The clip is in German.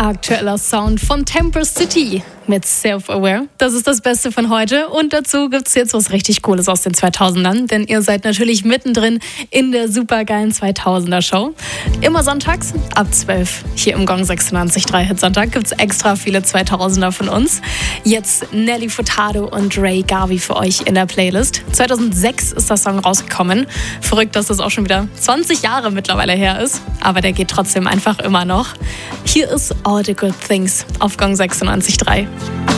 Aktueller Sound von Temper City mit Self-Aware. Das ist das Beste von heute. Und dazu gibt es jetzt was richtig Cooles aus den 2000ern. Denn ihr seid natürlich mittendrin in der supergeilen 2000er-Show. Immer sonntags ab 12 hier im Gong 96.3 Hitsonntag gibt es extra viele 2000er von uns. Jetzt Nelly Furtado und Ray Garvey für euch in der Playlist. 2006 ist der Song rausgekommen. Verrückt, dass das auch schon wieder 20 Jahre mittlerweile her ist. Aber der geht trotzdem einfach immer noch. Hier ist All the Good Things auf Gong 96.3.